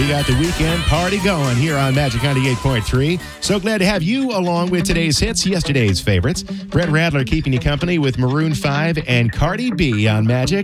got the weekend party going here on Magic 98.3. So glad to have you along with today's hits, yesterday's favorites. Brett Radler keeping you company with Maroon 5 and Cardi B on Magic.